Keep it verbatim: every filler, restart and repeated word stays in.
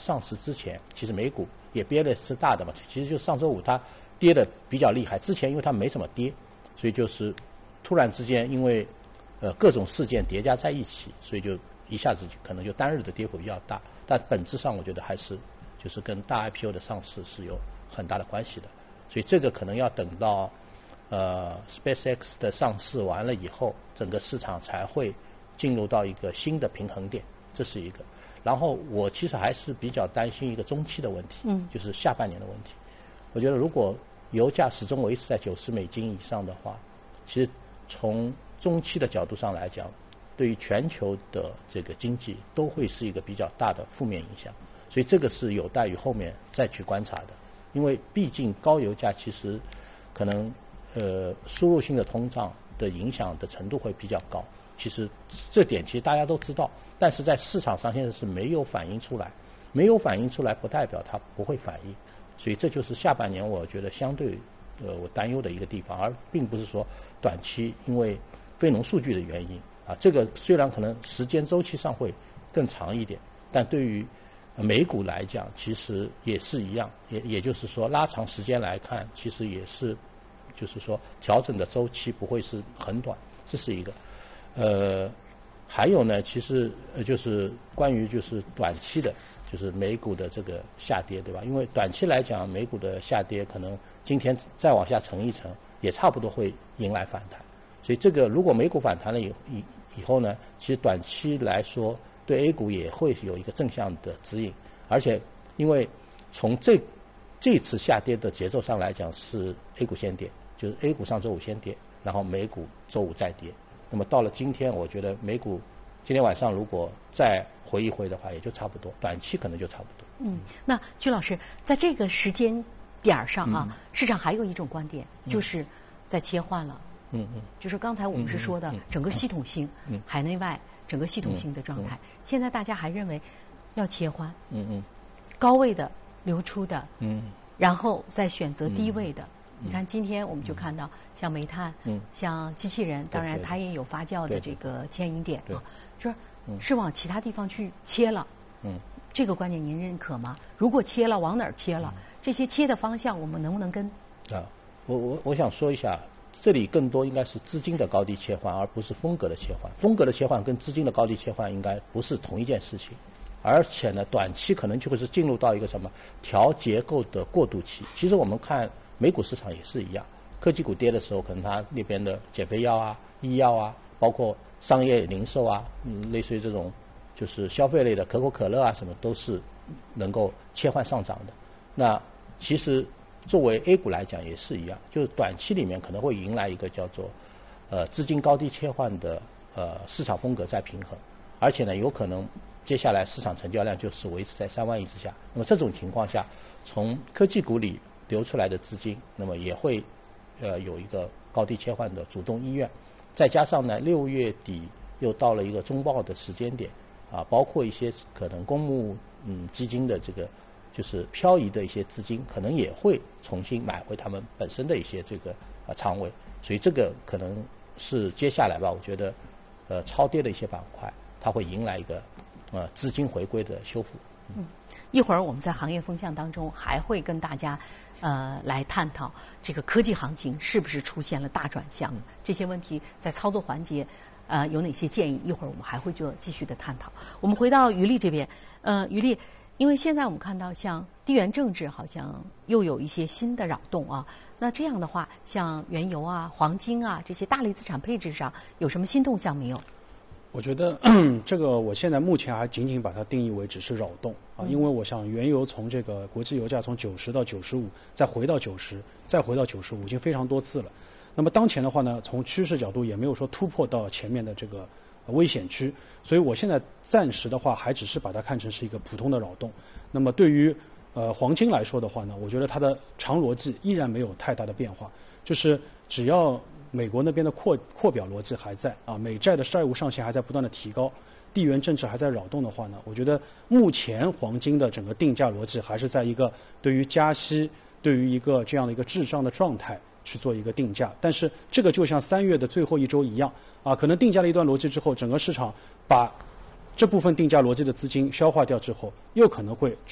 上市之前，其实美股也跌的是大的嘛，其实就上周五它跌的比较厉害，之前因为它没怎么跌，所以就是突然之间因为呃各种事件叠加在一起，所以就一下子可能就单日的跌幅比较大，但本质上我觉得还是就是跟大 I P O 的上市是有很大的关系的，所以这个可能要等到呃 SpaceX 的上市完了以后，整个市场才会进入到一个新的平衡点，这是一个。然后我其实还是比较担心一个中期的问题，嗯，就是下半年的问题。我觉得如果油价始终维持在九十美金以上的话，其实从中期的角度上来讲，对于全球的这个经济都会是一个比较大的负面影响，所以这个是有待于后面再去观察的。因为毕竟高油价其实可能呃输入性的通胀的影响的程度会比较高，其实这点其实大家都知道，但是在市场上现在是没有反映出来，没有反映出来不代表它不会反映，所以这就是下半年我觉得相对呃我担忧的一个地方，而并不是说短期因为非农数据的原因啊，这个虽然可能时间周期上会更长一点，但对于美股来讲其实也是一样，也也就是说拉长时间来看，其实也是就是说调整的周期不会是很短，这是一个。呃，还有呢，其实呃就是关于就是短期的，就是美股的这个下跌，对吧？因为短期来讲，美股的下跌可能今天再往下沉一沉，也差不多会迎来反弹。所以这个如果美股反弹了以以以后呢，其实短期来说对 A 股也会有一个正向的指引，而且因为从这这次下跌的节奏上来讲，是 A 股先跌，就是 A 股上周五先跌，然后美股周五再跌。那么到了今天，我觉得美股今天晚上如果再回一回的话，也就差不多，短期可能就差不多。 嗯，那曲老师在这个时间点上啊，嗯、市场还有一种观点，就是在切换了。嗯嗯，就是刚才我们是说的整个系统性，嗯、海内外整个系统性的状态，嗯嗯、现在大家还认为要切换。嗯嗯，高位的流出的，嗯，然后再选择低位的。嗯你看，今天我们就看到，像煤炭，嗯，像机器人，当然它也有发酵的这个牵引点啊，就是是往其他地方去切了。嗯，这个观点您认可吗？如果切了，往哪儿切了？这些切的方向，我们能不能跟？ 啊，我我我想说一下，这里更多应该是资金的高低切换，而不是风格的切换。风格的切换跟资金的高低切换应该不是同一件事情。而且呢，短期可能就会是进入到一个什么调结构的过渡期。其实我们看美股市场也是一样，科技股跌的时候，可能它那边的减肥药啊、医药啊，包括商业零售啊，嗯，类似于这种就是消费类的可口可乐啊什么，都是能够切换上涨的。那其实作为 A 股来讲也是一样，就是短期里面可能会迎来一个叫做呃资金高低切换的呃市场风格在平衡，而且呢，有可能接下来市场成交量就是维持在三万亿之下。那么这种情况下，从科技股里流出来的资金，那么也会呃有一个高低切换的主动意愿。再加上呢，六月底又到了一个中报的时间点啊，包括一些可能公募嗯基金的这个就是漂移的一些资金，可能也会重新买回他们本身的一些这个呃仓位，所以这个可能是接下来吧，我觉得呃超跌的一些板块，它会迎来一个呃资金回归的修复。 嗯，一会儿我们在行业风向当中还会跟大家呃来探讨这个科技行情是不是出现了大转向，嗯、这些问题在操作环节呃有哪些建议？一会儿我们还会做继续的探讨。我们回到于丽这边，呃，于丽，因为现在我们看到像地缘政治好像又有一些新的扰动啊，那这样的话，像原油啊、黄金啊这些大类资产配置上有什么新动向没有？ 我觉得这个我现在目前还仅仅把它定义为只是扰动啊，因为我想原油从这个国际油价从九十到九十五，再回到九十，再回到九十五，已经非常多次了。那么当前的话呢，从趋势角度也没有说突破到前面的这个危险区，所以我现在暂时的话还只是把它看成是一个普通的扰动。那么对于呃黄金来说的话呢，我觉得它的长逻辑依然没有太大的变化，就是只要美国那边的扩扩表逻辑还在啊，美债的债务上限还在不断的提高，地缘政治还在扰动的话呢，我觉得目前黄金的整个定价逻辑还是在一个对于加息、对于一个这样的一个滞胀的状态去做一个定价。但是这个就像三月的最后一周一样啊，可能定价了一段逻辑之后，整个市场把这部分定价逻辑的资金消化掉之后，又可能会